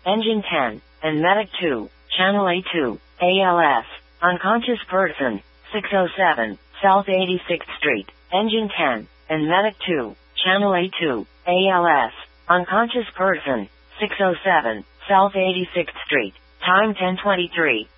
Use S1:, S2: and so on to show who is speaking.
S1: Engine 10, and Medic 2, Channel A2, ALS, unconscious person, 607, South 86th Street, Engine 10, and Medic 2, Channel A2, ALS, unconscious person, 607, South 86th Street, time 10:23.